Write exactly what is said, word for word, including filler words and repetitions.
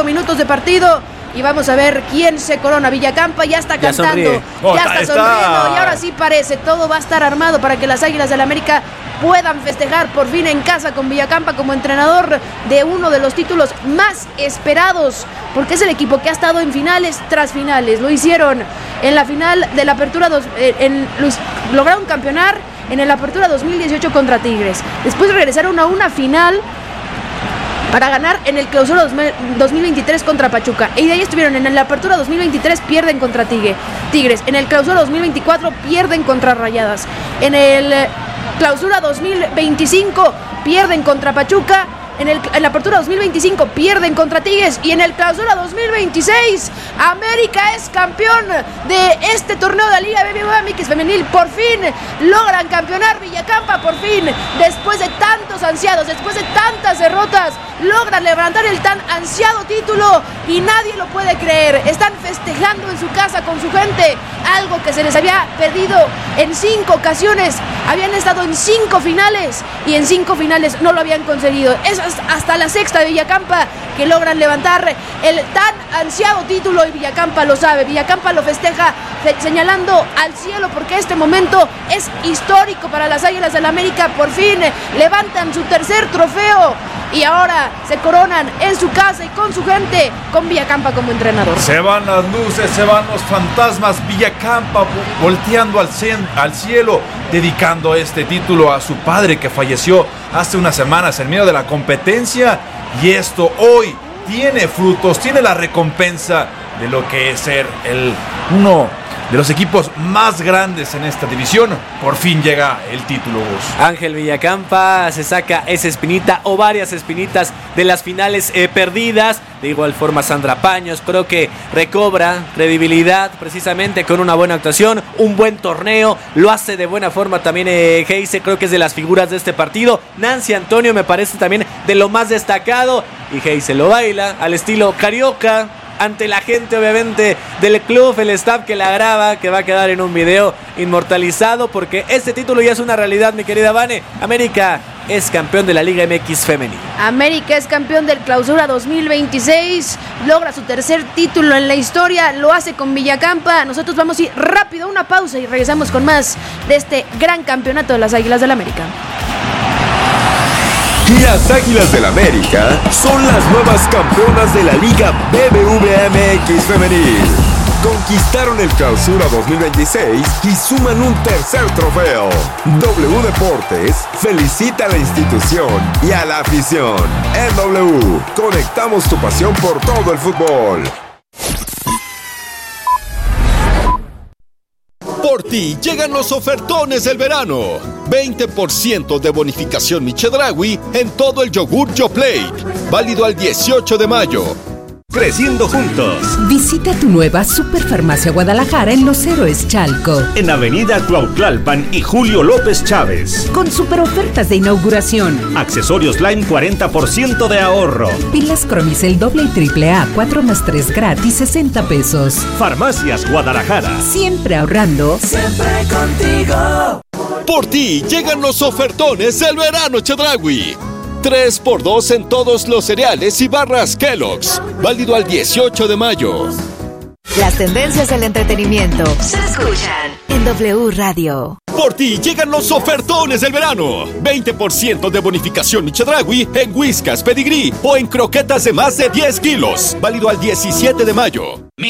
cinco minutos de partido. Y vamos a ver quién se corona. Villacampa ya está cantando, ya, oh, ya está, está sonriendo. Y ahora sí parece, todo va a estar armado para que las Águilas del la América puedan festejar por fin en casa con Villacampa como entrenador de uno de los títulos más esperados, porque es el equipo que ha estado en finales tras finales. Lo hicieron en la final de la Apertura dos, eh, en, lograron campeonar en el Apertura dos mil dieciocho contra Tigres. Después regresaron a una final para ganar en el Clausura dos mil veintitrés contra Pachuca. Y de ahí estuvieron en la Apertura dos mil veintitrés, pierden contra Tigre, Tigres. En el Clausura dos mil veinticuatro pierden contra Rayadas. En el Clausura dos mil veinticinco pierden contra Pachuca. En, el, en la Apertura dos mil veinticinco pierden contra Tigres. Y en el Clausura dos mil veintiséis América es campeón de este torneo de la Liga B B V A M X Femenil. Por fin logran campeonar Villacampa. Por fin, después de tantos ansiados, después de tantas derrotas, logran levantar el tan ansiado título. Y nadie lo puede creer. Están festejando en su casa con su gente, algo que se les había pedido en cinco ocasiones. Habían estado en cinco finales y en cinco finales no lo habían conseguido. Es hasta la sexta de Villacampa que logran levantar el tan ansiado título, y Villacampa lo sabe. Villacampa lo festeja señalando al cielo, porque este momento es histórico para las Águilas del la América. Por fin levantan su tercer trofeo y ahora se coronan en su casa y con su gente, con Villacampa como entrenador. Se van las luces, se van los fantasmas. Villacampa volteando al, cien, al cielo, dedicando este título a su padre que falleció hace unas semanas en medio de la competencia. Y esto hoy tiene frutos, tiene la recompensa de lo que es ser el uno de los equipos más grandes en esta división. Por fin llega el título, Gus. Ángel Villacampa se saca esa espinita o varias espinitas de las finales eh, perdidas. De igual forma Sandra Paños creo que recobra credibilidad precisamente con una buena actuación, un buen torneo, lo hace de buena forma también eh, Heise, creo que es de las figuras de este partido. Nancy Antonio me parece también de lo más destacado, y Heise lo baila al estilo carioca ante la gente obviamente del club, el staff que la graba, que va a quedar en un video inmortalizado, porque este título ya es una realidad, mi querida Vane. América es campeón de la Liga M X Femenil. América es campeón del Clausura dos mil veintiséis, logra su tercer título en la historia, lo hace con Villacampa. Nosotros vamos a ir rápido a una pausa y regresamos con más de este gran campeonato de las Águilas del la América. Las Águilas del América son las nuevas campeonas de la Liga B B V A M X Femenil. Conquistaron el Clausura dos mil veintiséis y suman un tercer trofeo. W Deportes felicita a la institución y a la afición. En W, conectamos tu pasión por todo el fútbol. Por ti llegan los ofertones del verano. veinte por ciento de bonificación Mi Chedraui en todo el yogur Yoplait. Válido al dieciocho de mayo. Creciendo juntos. Visita tu nueva Superfarmacia Guadalajara en Los Héroes Chalco. En Avenida Cuautlalpan y Julio López Chávez. Con super ofertas de inauguración. Accesorios Lime cuarenta por ciento de ahorro. Pilas Cromicel doble y triple A cuatro más tres gratis sesenta pesos. Farmacias Guadalajara. Siempre ahorrando. Siempre contigo. Por ti llegan los ofertones del verano Chedraui. tres por dos en todos los cereales y barras Kellogg's. Válido al dieciocho de mayo. Las tendencias del entretenimiento se escuchan en W Radio. Por ti llegan los ofertones del verano. veinte por ciento de bonificación Mi Chedraui en Whiskas, Pedigree o en croquetas de más de diez kilos. Válido al diecisiete de mayo.